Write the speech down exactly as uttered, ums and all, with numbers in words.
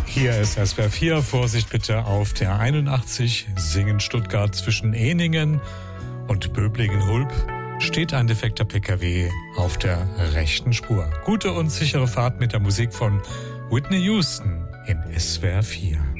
Hier ist S W R vier. Vorsicht bitte auf der einundachtzig Singen Stuttgart zwischen Ehningen und Böblingen-Hulb steht ein defekter P K W auf der rechten Spur. Gute und sichere Fahrt mit der Musik von Whitney Houston in S W R vier.